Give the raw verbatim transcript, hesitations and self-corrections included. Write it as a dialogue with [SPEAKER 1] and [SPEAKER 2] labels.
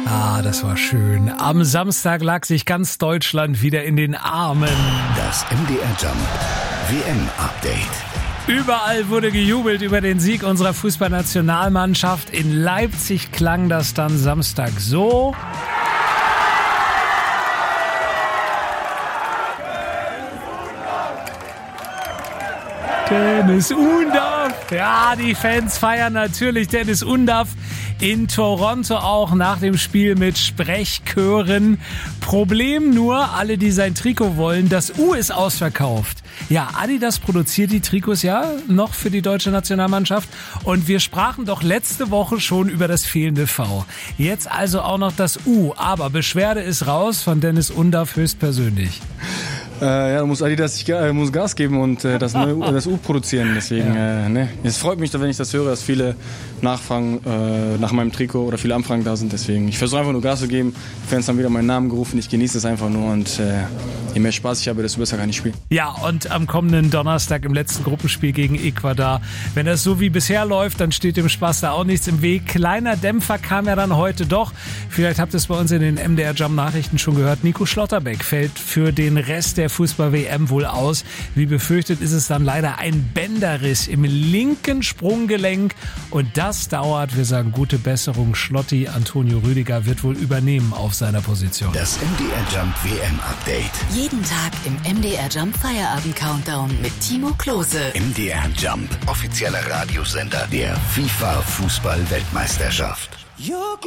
[SPEAKER 1] Ah, das war schön. Am Samstag lag sich ganz Deutschland wieder in den Armen.
[SPEAKER 2] Das M D R Jump W M-Update.
[SPEAKER 1] Überall wurde gejubelt über den Sieg unserer Fußballnationalmannschaft. In Leipzig klang das dann Samstag so. Dennis Undaff. Ja, die Fans feiern natürlich Dennis Undaff. In Toronto auch nach dem Spiel mit Sprechchören. Problem nur, alle, die sein Trikot wollen, das U ist ausverkauft. Ja, Adidas produziert die Trikots ja noch für die deutsche Nationalmannschaft. Und wir sprachen doch letzte Woche schon über das fehlende V. Jetzt also auch noch das U. Aber Beschwerde ist raus von Dennis Undaff höchstpersönlich.
[SPEAKER 3] Äh, ja, muss Adidas äh, muss Gas geben und äh, das, neue, das U produzieren. Deswegen, ja. äh, ne. Es freut mich, wenn ich das höre, dass viele nachfragen äh, nach meinem Trikot oder viele Anfragen da sind. Deswegen, ich versuche einfach nur Gas zu geben. Die Fans haben wieder meinen Namen gerufen. Ich genieße es einfach nur und äh, je mehr Spaß ich habe, desto besser kann ich spielen.
[SPEAKER 1] Ja, und am kommenden Donnerstag im letzten Gruppenspiel gegen Ecuador, wenn das so wie bisher läuft, dann steht dem Spaß da auch nichts im Weg. Kleiner Dämpfer kam ja dann heute doch. Vielleicht habt ihr es bei uns in den M D R Jump Nachrichten schon gehört. Nico Schlotterbeck fällt für den Rest der Fußball-W M wohl aus. Wie befürchtet ist es dann leider ein Bänderriss im linken Sprunggelenk und das dauert. Wir sagen gute Besserung. Schlotti, Antonio Rüdiger wird wohl übernehmen auf seiner Position.
[SPEAKER 2] Das M D R Jump W M-Update.
[SPEAKER 4] Jeden Tag im M D R Jump Feierabend-Countdown mit Timo Klose.
[SPEAKER 2] M D R Jump, offizieller Radiosender der FIFA-Fußball-Weltmeisterschaft.